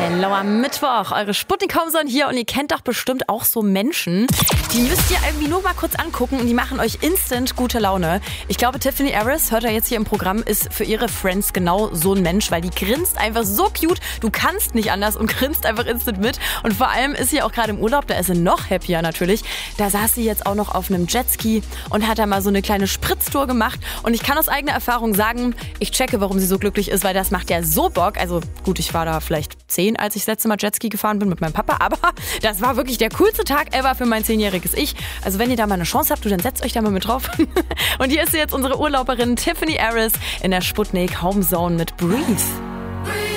Hello am Mittwoch, eure Sputnik Homezone hier und ihr kennt doch bestimmt auch so Menschen, die müsst ihr irgendwie nur mal kurz angucken und die machen euch instant gute Laune. Ich glaube, Tiffany Harris, hört ihr jetzt hier im Programm, ist für ihre Friends genau so ein Mensch, weil die grinst einfach so cute, du kannst nicht anders und grinst einfach instant mit. Und vor allem ist sie auch gerade im Urlaub, da ist sie noch happier natürlich. Da saß sie jetzt auch noch auf einem Jetski und hat da mal so eine kleine Spritztour gemacht und ich kann aus eigener Erfahrung sagen, ich checke, warum sie so glücklich ist, weil das macht ja so Bock. Also gut, ich war da vielleicht 10, als ich das letzte Mal Jetski gefahren bin mit meinem Papa, aber das war wirklich der coolste Tag ever für mein 10-jähriges Ich. Also wenn ihr da mal eine Chance habt, dann setzt euch da mal mit drauf. Und hier ist jetzt unsere Urlauberin Tiffany Harris in der Sputnik Homezone mit Breathe.